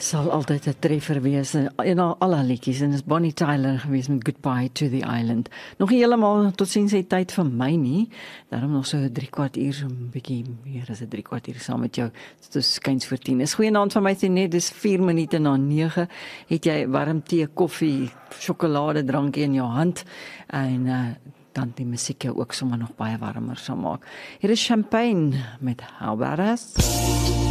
Sal altyd 'n treffer wees en al haar liedjies en is Bonnie Tyler gewees met Goodbye to the Island. Nog nie heeltemal totsiens hy tyd vir my nie. Daarom nog so 3 kwartier, so 'n bietjie meer as 'n 3 kwartier saam met jou. Dit is skuins voor 10. Is goeienaand van my sê net dis 4 minute na 9. Het jy warm tee, koffie, sjokolade drankie in jou hand en dan die musiek jou ook sommer nog baie warmer sal maak. Hier is Champagne met How About Us.